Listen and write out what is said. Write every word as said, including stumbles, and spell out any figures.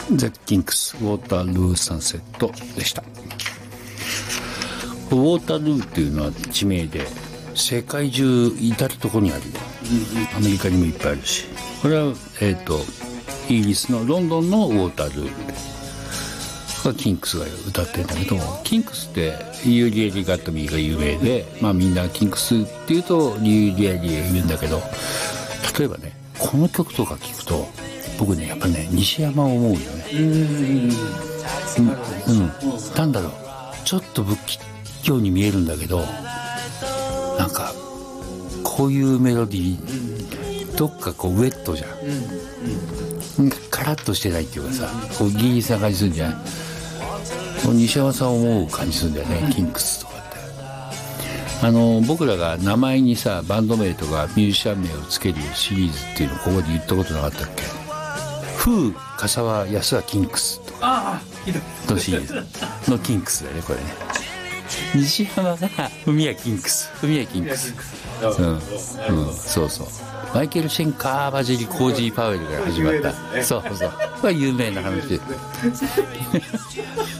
ザ・キンクスウォータールーサンセットでした。ウォータールーっていうのは地名で世界中至る所にあるよ、うん、アメリカにもいっぱいあるし、これは、えーと、イギリスのロンドンのウォータールーがキンクスが歌ってるんだけど、キンクスってユーリエリ・ガットビーが有名で、まあみんなキンクスっていうとユーリエリが言うんだけど、例えばねこの曲とか聞くと僕ねやっぱね西山を思うよね。うんうん、なんだろう、ちょっと仏教に見えるんだけど、なんかこういうメロディーどっかこうウェットじゃん、うんうん、カラッとしてないっていうかさ、こうギリギリな感じするんじゃない。西山さんを思う感じするんだよね、キンクスとかって。あの僕らが名前にさバンド名とかミュージシャン名をつけるシリーズっていうのをここで言ったことなかったっけ。風笠は安はキンクスとかのシリーズのキンクスだよねこれね。西山が文谷キンクス、文谷キンクス、うん、うん、そうそう、マイケル・シェンカーバジリ・コージー・パウエルから始まった、そうそう、これは有名な話で